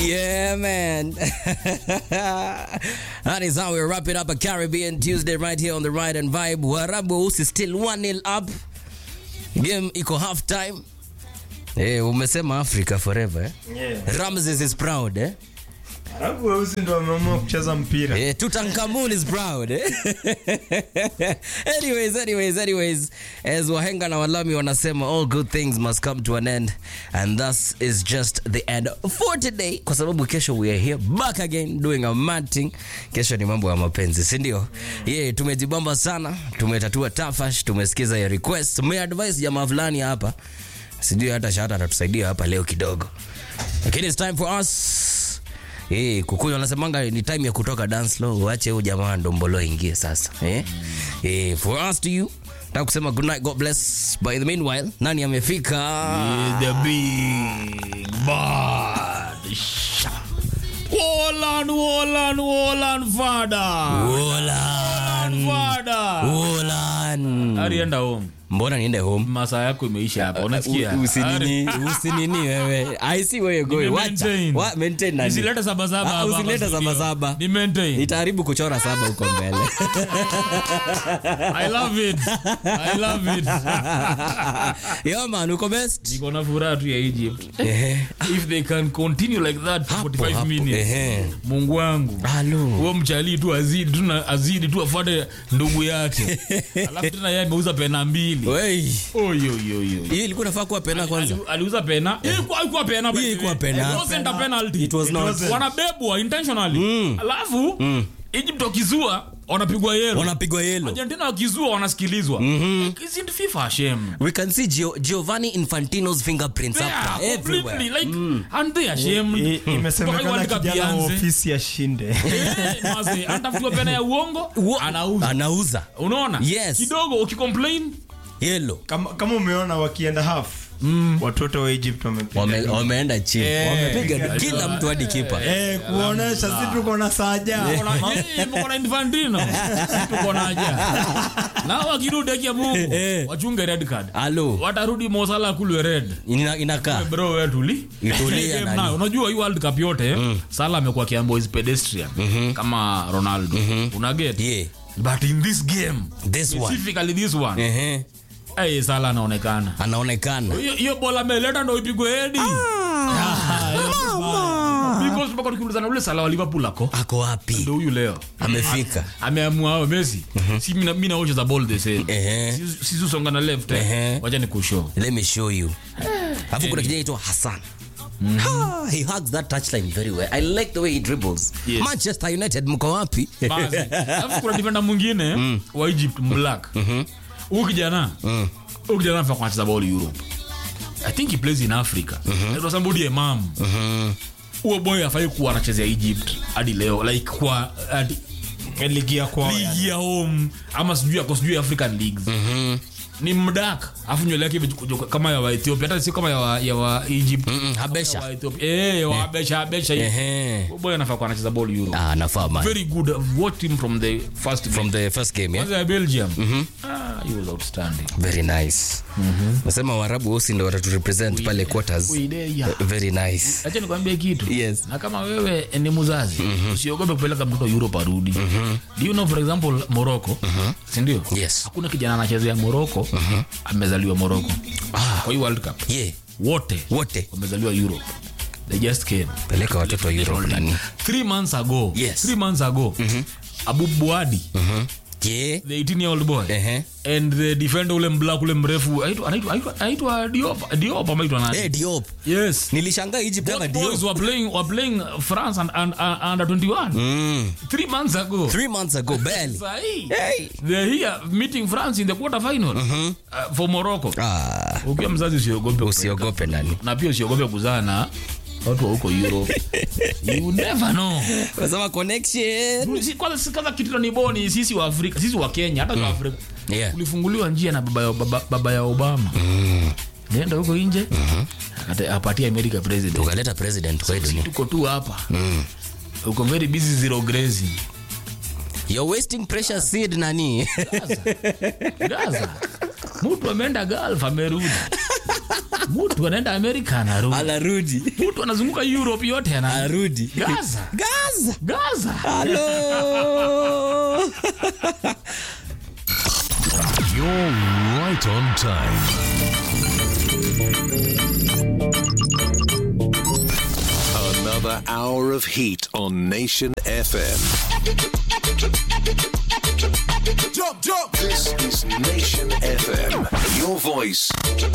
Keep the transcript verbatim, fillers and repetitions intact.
Yeah, man. That is how we wrap it up a Caribbean Tuesday right here on the Ride and Vibe. Warabu is still one nil up. Game iko half time. Eh, umesema Africa forever, eh? Yeah. Ramses is proud, eh? Arabu weusi ndo wameamua kucheza mpira. Eh, Tutankhamun is proud, eh? anyways, anyways, anyways, as wahenga na walami wanasema, all good things must come to an end, and thus is just the end for today, kwa sababu kesho we are here back again doing a mad thing. Kesho ni mambo ya mapenzi, si ndio? Yeah, tumejibamba sana, tumetatua tafash, tumesikiza ya request, tumeadvise jamaa fulani hapa, sijui hata shata atatusaidia hapa leo kidogo, lakini it's time for us. Eh, kukuyo wanasemanga ni time ya kutoka dance floor, uache huyo jamaa ndombolo ingie sasa. Eh? Eh, for us to you, nataka kusema good night, God bless. By the meanwhile, nani amefika? Yeah, the big bad. Wolan, Wolan, Wolan Fada. Wolan. Fada. Wolan. Arienda home. Mbona niende home? Masaa yako imeisha hapa. Unasikia? Usinini, usinini wewe. I see where you're going. Wacha. Wa maintain nani? Usileta saba saba hapa. Usileta saba saba. Ni maintain. Itaharibu kuchora saba huko mbele. I love it. I love it. Yo man, uko best? Niko na furaha tu ya Egypt. Eh. If they can continue like that for forty-five hapo. minutes. Eh. Mungu wangu. Halo. Huo mchali tu azidi tu na azidi tu afuate ndugu yake. Alafu tena yeye ameuza pena mbili. Wey. Oyo yo yo. Hii ilikuwa nafaa kuwa pena kwanza. Aliuza pena. Hii ilikuwa ilikuwa pena. Hii ilikuwa pena. It wasn't a penalty. It was not. Wanabebwa intentionally. Mm. Alafu mm. Egypt wakizua wanapigwa yellow. Wanapigwa yellow. Argentina wakizua wanasikilizwa. Mm-hmm. Like, isn't FIFA shame? We can see Gio- Giovanni Infantino's fingerprints They up are there completely everywhere. like mm. and they are shamed. Imesemekana kijana wa ofisi ashinde. Eh, maze anatafutiwa pena ya uongo, anauza. Anauza. Unaona? Yes. Kidogo ukicomplain Yellow. Kama kama umeona wakienda half. Mm. Watoto wa Egypt wamepiga. Wame, wameenda chini. Eh, Wamepiga kila mtu hadi kipa. Eh, kuonesha sisi tuko na saja. Tuko na Infantino. Tuko na haja. Na wakirudi kia Mungu, wachunge red card. Halo. Watarudi Mosala kulwe red. Ina, inakaa. Bro wewe tuli. Itulia nani. Na unajua hii World Cup yote, mm. Salah amekuwa kiambo is pedestrian mm-hmm. kama Ronaldo. Mm-hmm. Una get? Yeah. But in this game, This one. specifically this one. Eh eh. Eh, Salah anaonekana. Anaonekana. Hiyo hiyo bola meleta ndio ipigwe hedi. Because mpaka tukiulizana ule Salah wa Liverpool ako. Ako wapi? Ndio huyu leo. Amefika. Ameamua hao Messi. Si mimi mimi naocha za ball the same. Eh. Si si songa na left. Wacha nikushow. Let me show you. Alafu kuna kijana anaitwa Hassan. Mm-hmm. He hugs that touchline very well. I like the way he dribbles. Yes. Manchester United mko wapi? Basi. Alafu kuna defender mwingine mm. wa Egypt Black. Mhm. Huyu kijana. Mhm. Huyu kijana anafanya kucheza ball Europe. I think he plays in Africa. Mm-hmm. It was somebody a mom. Mhm. Huyo boy afai kuwa anachezea Egypt hadi leo like kwa hadi ligi ya kwao. Ligi ya home ama sijui ya sijui African leagues. Mhm. Ni mdak afu nywele yake kama ya wa Ethiopia hata sio kama ya wa, ya wa Egypt. Mm-mm, Habesha. Eh, wa Habesha Habesha. Eh. Boy anafaa kuwa anacheza ball Europe. Ah, anafaa man. Very good. I've watched him from the first from game. the first game, yeah. Was Belgium. Mhm. Ah, he was outstanding. Very nice. Mhm. Nasema Waarabu wote ndio watatu represent pale quarters. Uh, very nice. Acha nikwambie kitu. Yes. Na kama wewe ni mzazi, mm-hmm. usiogope kupeleka mtoto Europe arudi. Mm-hmm. Do you know for example Morocco? Mm-hmm. Si ndio? Yes. Hakuna kijana anachezea Morocco, mm-hmm. amezaliwa Morocco. Ah, kwa hiyo World Cup. Yeah. Wote wote wamezaliwa Europe. They just came. Peleka watoto wa Europe nani? three months ago. Yes. three months ago. Mm-hmm. Abu Buadi. Mhm. Yeah. The eighteen year old boy. Uh-huh. And the defender ule mblack ule mrefu anaitwa anaitwa anaitwa Diop Diop ama anaitwa nani? Eh, Diop. Yes. Nilishangaa Egypt kama Diop. Boys were playing were playing France and, and, and under twenty-one. Mm. three months ago. three months ago barely. Hey. They're here meeting France in the quarter final. Mm-hmm. Uh, for Morocco. Ah. Ukiwa mzazi usiogope usiogope nani. Na pia usiogope kuzaa na watu huko Europe. You never know. Kwa sababu connection. Kwanza kwanza kitu ni boni sisi wa Afrika, sisi wa Kenya hata mm. wa Afrika. Yeah. Ulifunguliwa njia na baba ya baba, baba ya Obama. Mm. Nenda huko nje. Mhm. Akata apatia America president. Tukaleta president kwa hiyo. Tuko tu hapa. Mm. Uko very busy zero grazing. You're wasting precious seed nani. Gaza. Gaza. Mtu ameenda Gulf amerudi. Mtu anaenda Amerika anarudi. Anarudi. Mtu anazunguka Europe yote Anarudi. Gaza. Gaza. Gaza. Hello. You're right on time. Another hour of heat on Nation F M. Jump, jump. This is Nation F M. Your voice,